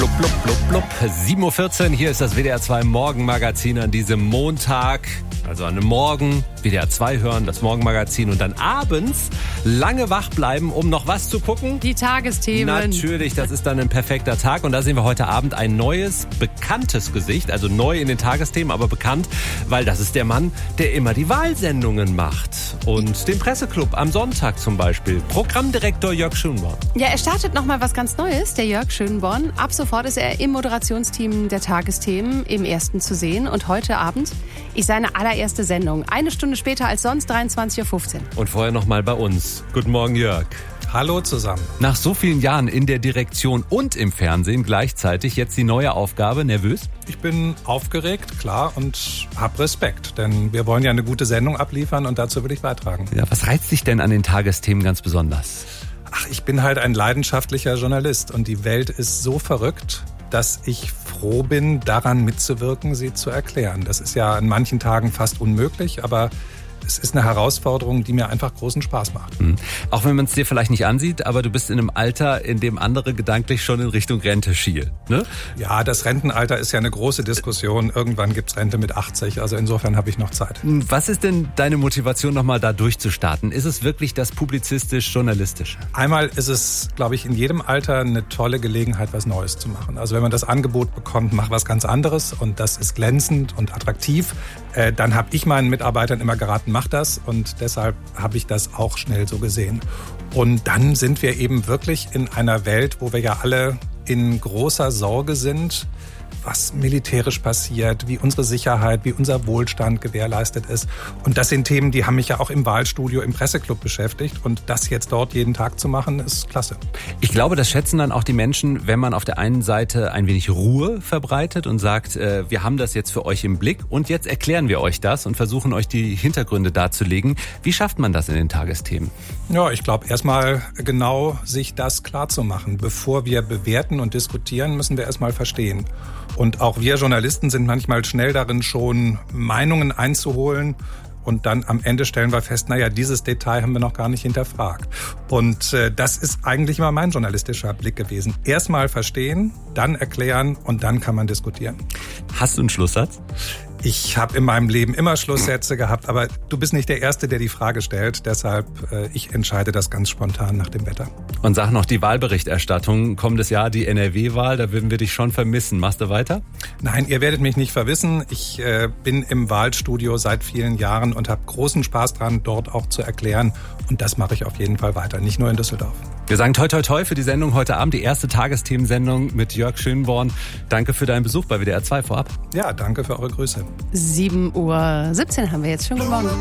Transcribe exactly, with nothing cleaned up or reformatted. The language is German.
Blub, blub, blub, blub. sieben Uhr vierzehn, hier ist das W D R zwei Morgenmagazin an diesem Montag. Also an einem Morgen W D R zwei hören, das Morgenmagazin und dann abends lange wach bleiben, um noch was zu gucken. Die Tagesthemen. Natürlich, das ist dann ein perfekter Tag. Und da sehen wir heute Abend ein neues, bekanntes Gesicht. Also neu in den Tagesthemen, aber bekannt, weil das ist der Mann, der immer die Wahlsendungen macht. Und den Presseclub am Sonntag zum Beispiel. Programmdirektor Jörg Schönborn. Ja, er startet nochmal was ganz Neues, der Jörg Schönborn. Ab sofort ist er im Moderationsteam der Tagesthemen im Ersten zu sehen. Und heute Abend ist seine allererste Sendung. Eine Stunde später als sonst, dreiundzwanzig Uhr fünfzehn. Und vorher nochmal bei uns. Guten Morgen, Jörg. Hallo zusammen. Nach so vielen Jahren in der Direktion und im Fernsehen gleichzeitig jetzt die neue Aufgabe. Nervös? Ich bin aufgeregt, klar, und habe Respekt. Denn wir wollen ja eine gute Sendung abliefern und dazu will ich beitragen. Ja, was reizt dich denn an den Tagesthemen ganz besonders? Ach, ich bin halt ein leidenschaftlicher Journalist und die Welt ist so verrückt, dass ich froh bin, daran mitzuwirken, sie zu erklären. Das ist ja an manchen Tagen fast unmöglich, aber es ist eine Herausforderung, die mir einfach großen Spaß macht. Mhm. Auch wenn man es dir vielleicht nicht ansieht, aber du bist in einem Alter, in dem andere gedanklich schon in Richtung Rente schielen, ne? Ja, das Rentenalter ist ja eine große Diskussion. Irgendwann gibt's Rente mit achtzig, also insofern habe ich noch Zeit. Was ist denn deine Motivation, nochmal da durchzustarten? Ist es wirklich das publizistisch-journalistische? Einmal ist es, glaube ich, in jedem Alter eine tolle Gelegenheit, was Neues zu machen. Also wenn man das Angebot bekommt, mach was ganz anderes und das ist glänzend und attraktiv, äh, dann habe ich meinen Mitarbeitern immer geraten, mach das, und deshalb habe ich das auch schnell so gesehen. Und dann sind wir eben wirklich in einer Welt, wo wir ja alle in großer Sorge sind, was militärisch passiert, wie unsere Sicherheit, wie unser Wohlstand gewährleistet ist. Und das sind Themen, die haben mich ja auch im Wahlstudio, im Presseclub beschäftigt. Und das jetzt dort jeden Tag zu machen, ist klasse. Ich glaube, das schätzen dann auch die Menschen, wenn man auf der einen Seite ein wenig Ruhe verbreitet und sagt, äh, wir haben das jetzt für euch im Blick und jetzt erklären wir euch das und versuchen euch die Hintergründe darzulegen. Wie schafft man das in den Tagesthemen? Ja, ich glaube, erstmal genau sich das klar zu machen. Bevor wir bewerten und diskutieren, müssen wir erstmal verstehen. Und auch wir Journalisten sind manchmal schnell darin, schon Meinungen einzuholen. Und dann am Ende stellen wir fest, naja, dieses Detail haben wir noch gar nicht hinterfragt. Und äh, das ist eigentlich immer mein journalistischer Blick gewesen. Erstmal verstehen, dann erklären und dann kann man diskutieren. Hast du einen Schlusssatz? Ich habe in meinem Leben immer Schlusssätze gehabt, aber du bist nicht der Erste, der die Frage stellt. Deshalb, äh, ich entscheide das ganz spontan nach dem Wetter. Und sag noch die Wahlberichterstattung. Kommendes Jahr die N R W-Wahl, da würden wir dich schon vermissen. Machst du weiter? Nein, ihr werdet mich nicht vermissen. Ich äh, bin im Wahlstudio seit vielen Jahren und habe großen Spaß dran, dort auch zu erklären. Und das mache ich auf jeden Fall weiter, nicht nur in Düsseldorf. Wir sagen toi toi toi für die Sendung heute Abend, die erste Tagesthemensendung mit Jörg Schönborn. Danke für deinen Besuch bei W D R zwei vorab. Ja, danke für eure Grüße. sieben Uhr siebzehn haben wir jetzt. Schönen guten Morgen.